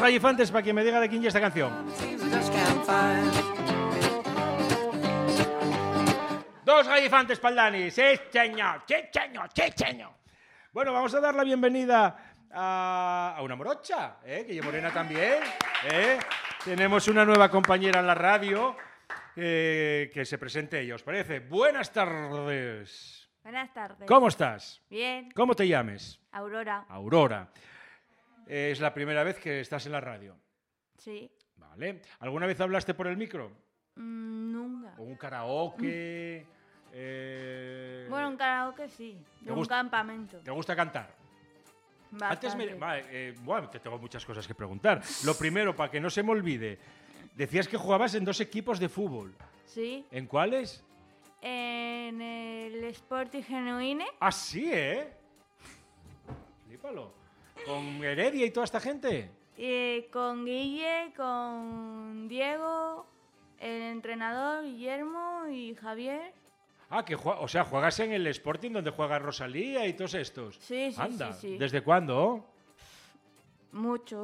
gallifantes para que me diga de quién es esta canción. 2 gallifantes para el Dani. Sí, señor. Sí, señor. Sí, señor. Bueno, vamos a dar la bienvenida a una morocha, que es morena también. Tenemos una nueva compañera en la radio que se presente ella, ¿os parece? Buenas tardes. Buenas tardes. ¿Cómo estás? Bien. ¿Cómo te llames? Aurora. Aurora. Es la primera vez que estás en la radio. Sí. Vale. ¿Alguna vez hablaste por el micro? Nunca. ¿O un karaoke? Bueno, un karaoke sí. De un campamento. ¿Te gusta cantar? Bastante. Bueno, te tengo muchas cosas que preguntar. Lo primero, para que no se me olvide, decías que jugabas en 2 equipos de fútbol. Sí. ¿En cuáles? En el Sporting Genuine. Ah, sí, Flípalo. ¿Con Heredia y toda esta gente? Con Guille, con Diego, el entrenador Guillermo y Javier. Ah, juegas en el Sporting donde juega Rosalía y todos estos. Sí, sí, Anda, sí. ¿desde cuándo? Mucho.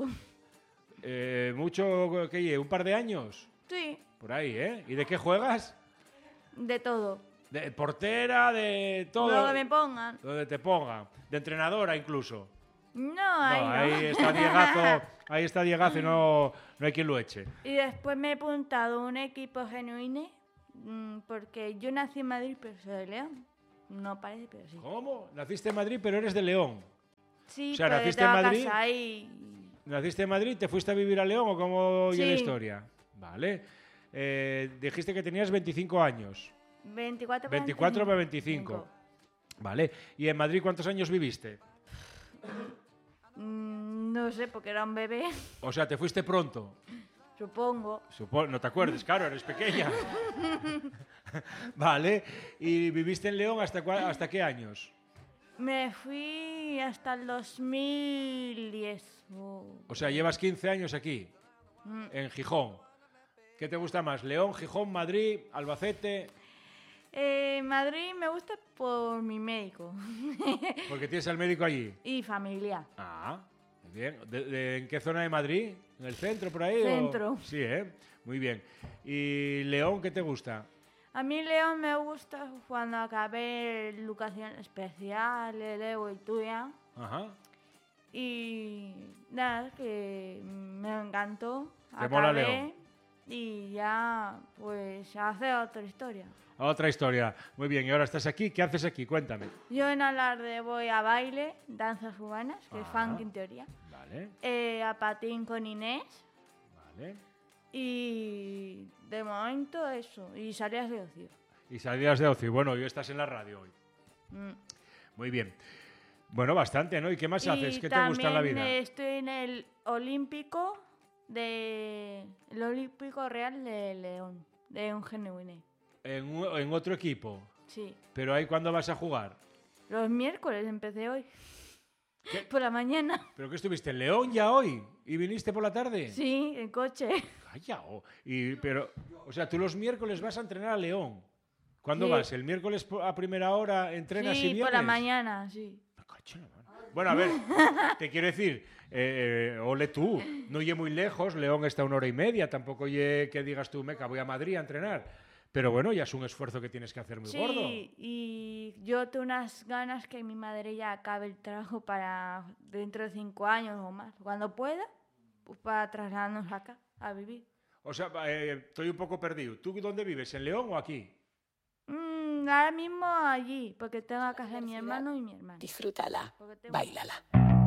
¿Mucho qué? ¿Un par de años? Sí. Por ahí, ¿Y de qué juegas? De todo. De portera, de todo. Lo que me pongan. Donde te pongan. De entrenadora incluso. No, ahí no. Ahí está Diegazo y no hay quien lo eche. Y después me he apuntado a un equipo genuine porque yo nací en Madrid, pero soy de León. No parece, pero sí. ¿Cómo? Naciste en Madrid, pero eres de León. Sí, O sea, pero naciste en Madrid. Casa y... ¿Naciste en Madrid? ¿Te fuiste a vivir a León o cómo Sí. oye la historia? Vale. Dijiste que tenías 25 años. 24 para 25. Vale. ¿Y en Madrid cuántos años viviste? No sé, porque era un bebé. O sea, te fuiste pronto. Supongo. No te acuerdes, claro, eres pequeña. Vale. ¿Y viviste en León hasta qué años? Me fui hasta el 2010. O sea, llevas 15 años aquí, en Gijón. ¿Qué te gusta más? ¿León, Gijón, Madrid, Albacete? Madrid me gusta por mi médico. Porque tienes al médico allí. Y familia. Ah, muy bien. ¿En qué zona de Madrid? ¿En el centro, por ahí? Centro. Sí, muy bien. ¿Y León qué te gusta? A mí León me gusta cuando acabé educación especial, el Evo y tuya. Ajá. Y nada, que me encantó. ¿Te mola León? Y ya, pues, hace otra historia. Otra historia. Muy bien, y ahora estás aquí. ¿Qué haces aquí? Cuéntame. Yo en Alarde voy a baile, danzas urbanas, que es funk en teoría. Vale. A patín con Inés. Vale. Y de momento eso. Y salidas de ocio. Y salidas de ocio. Bueno, hoy estás en la radio hoy. Muy bien. Bueno, bastante, ¿no? ¿Y qué más haces? ¿Qué te gusta en la vida? También estoy en el Olímpico Real de León, de un genuine. ¿En otro equipo? Sí. ¿Pero ahí cuándo vas a jugar? Los miércoles empecé hoy. ¿Qué? Por la mañana. ¿Pero qué estuviste en León ya hoy? ¿Y viniste por la tarde? Sí, en coche. Calla. O sea, tú los miércoles vas a entrenar a León. ¿Cuándo Sí. vas? ¿El miércoles a primera hora entrenas y Sí, vienes? por la mañana, sí. Me cacho en la mano. Bueno, a ver, te quiero decir, ole tú, no oye muy lejos, León está 1 hora y media, tampoco oye que digas tú, meca, voy a Madrid a entrenar. Pero bueno, ya es un esfuerzo que tienes que hacer muy gordo. Sí, y yo tengo unas ganas que mi madre ya acabe el trabajo para dentro de 5 años o más. Cuando pueda, pues para trasladarnos acá a vivir. O sea, estoy un poco perdido. ¿Tú dónde vives? ¿En León o aquí? Ahora mismo allí, porque tengo a casa de mi hermano y mi hermana. Disfrútala, Porque tengo- báilala.